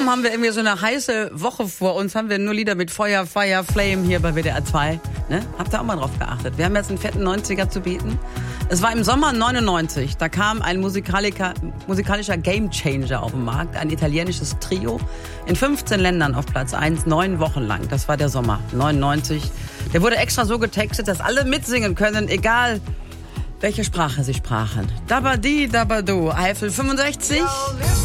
Kaum haben wir irgendwie so eine heiße Woche vor uns, haben wir nur Lieder mit Feuer, Fire, Flame hier bei WDR 2. Ne? Habt ihr auch mal drauf geachtet? Wir haben jetzt einen fetten 90er zu bieten. Es war im Sommer 99, da kam ein musikalischer Gamechanger auf den Markt, ein italienisches Trio, in 15 Ländern auf Platz 1, 9 Wochen lang. Das war der Sommer 99. Der wurde extra so getextet, dass alle mitsingen können, egal welche Sprache sie sprachen. Dabadi, Dabadu, Eifel 65.